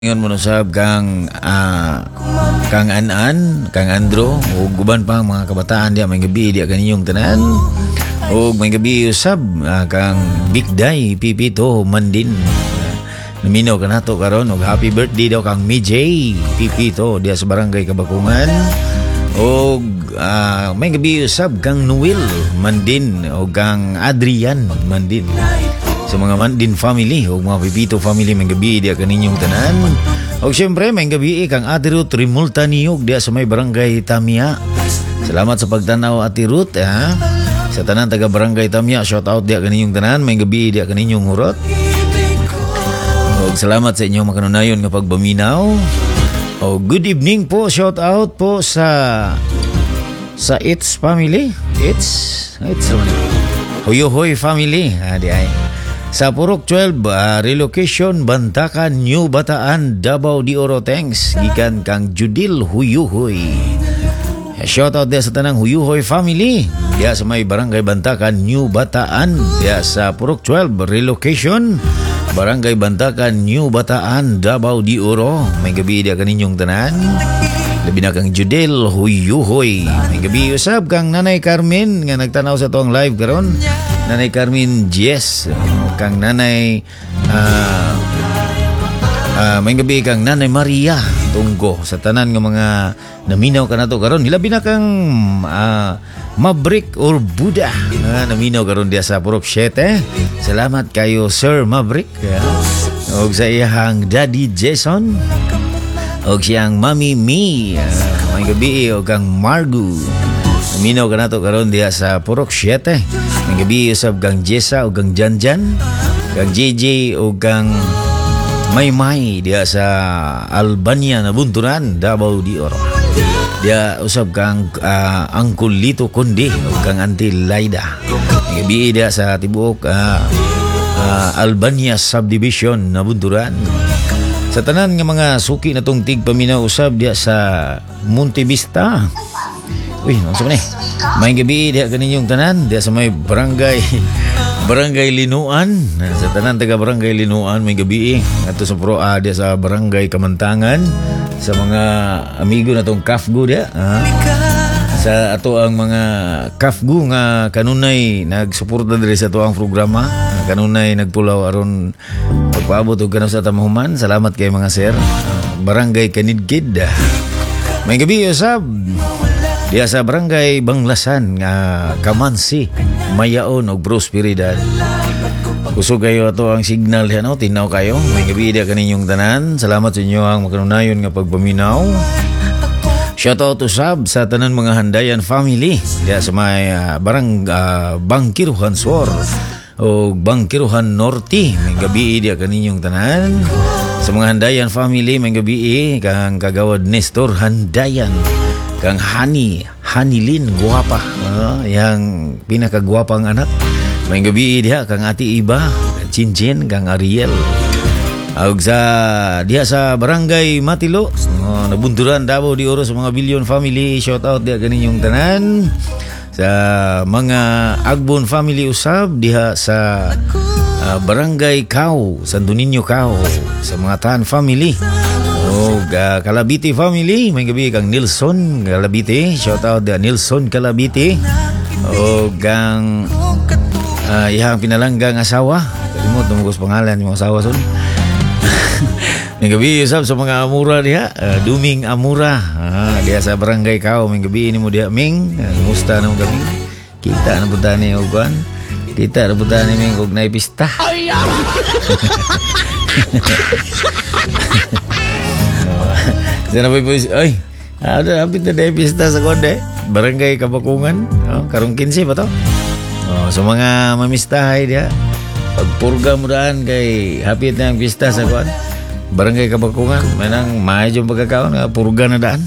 Ingon mo sab kang Anan, kang Andro, ug guban pa mga kabataan diya may gabi diya kaninyong tanan. Ug may gabi usab kang Big Day Pipito Mandin. Naminaw ka nato karon ug happy birthday daw kang MJ Pipito diya sa Barangay Kabakungan. Ug may gabi usab kang Noel Mandin ug kang Adrian Mandin. Sa mga Mandin family o mga Pipito family may gabi diya kaninyong tanan. O siyempre may gabi kang Ate Ruth Rimulta Niyog diya sa may Barangay Tamia. Salamat sa pagtanaw Ate Ruth sa tanan taga Barangay Tamia, shout out diya kaninyong tanan. May gabi diya kaninyong hurot. O salamat sa inyong makanunayon nga pagbaminaw. O good evening po, shout out po sa It's family. It's Huyohoy family. Di ay sa Purok 12, relocation Bantakan, New Bataan, Davao de Oro. Thanks gikan kang Judil Huyuhoy. Shout out dia sa tanang Huyuhoy family dia sa may Barangay Bantakan, New Bataan. Dia sa Purok 12, relocation Barangay Bantakan, New Bataan, Davao de Oro. May gabi dia kaninyong tanan. Labi na kang Judil Huyuhoy. May gabi usab kang Nanay Carmen nga nagtanaw sa tuang live karon. Nanay Carmen Jess, kang Nanay may gabi kang Nanay Maria Tunggo sa tanan ng mga naminaw ka na to karon. Hilabi na kang Maverick or Buddha naminaw karon dia sa Purok 7. Salamat kayo Sir Maverick og sa iyang Daddy Jason og siyang Mami Mi. May gabi og kang Margu naminaw ka na to karon dia sa Purok 7. May gabi usab kang Jessa o kang Janjan, kang JJ o kang Maymay dia sa Albania na Bunturan, Davao de Oro. Dia usab kang Uncle Lito Kundi o kang Auntie Laida. May gabi dia sa tibuok Albania Subdivision na Bunturan. Sa tanan nga mga suki na tong tigpaminaw usab dia sa Monte Vista. Uy, nasa man may gabi diya kaninyong tanan diya sa may Barangay Linuan. Sa tanan taga Barangay Linuan may gabi ato sa pro diya sa Barangay Kamantangan sa mga amigo na tong Kafgu diya sa ato ang mga Kafgu nga kanunay nagsuporta diri sa ato ang programa, kanunay nagpulaw aron pagpaabot og kanaw sa tamahuman. Salamat kay mga sir. Barangay Kanidkid may gabi usab diya sa Barangay Banglasan nga Kamansi, Mayaon og Prosperidad. Kusog kayo ato ang signal yan tinaw kayo. May gabi diya kaninyong tanan. Salamat sa inyo ang makanunayon nga pagpaminaw. Shoutout usab sa tanan mga Handayan family diya sa may Bangkiruhan Sur o Bangkiruhan Norte. May gabi diya kaninyong tanan. Sa mga Handayan family may gabi kang kagawad Nestor Handayan, kang Hanilin guwapa, yang pinakagwapang anak. May gabi diha kang Ati Iba, Chinchin, kang Ariel. Ug sa diha sa Barangay Matilo, Nabunturan, Davao de Oro sa mga Bilyon family, shout out diha kaninyong tanan. Sa mga Agbon family usab diha sa Barangay Kao, Santo Niño Kao, sa mga Tan family. O Calabiti family, may gabi kang Nilson Calabiti, shout out da Nilson Calabiti. O kang iyang pinalanggang asawa, kalimot tumugos pangalan yung asawa son. May gabi usab sa mga Amura diha, Duming Amura diha sa Barangay Kao. May gabi ni mo diha Ming, kumusta na mo gabi? Kita na punta ni Oguan, kita na punta ni Ming kog naipista. Sana po ay, hapit na dahil pista sa konde Barangay Kabakungan, karong 15 pa to. So mga mamistahay diya, pagpurga mo daan kay hapit na ang pista sa konde Barangay Kabakungan, manang maayos yung pagkakaon nga purga na daan.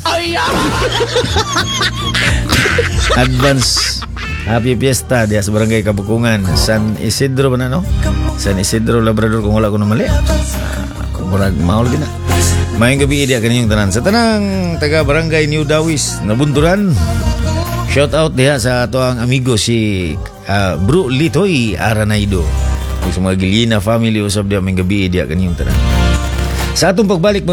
Advance happy fiesta diya sa Barangay Kabakungan, San Isidro ba na no? San Isidro Labrador kung wala ko na mali. Kung murag maul gina. Mayang gabi diya kaninyong tanan. Sa tanang taga Barangay New Dawis na Bunturan, shout out diha sa ato ang amigo si Bro Litoy Aranaido. Sa mga Gilina family usab diya mayang gabi diya kaninyong tanan. Sa atong pagbalik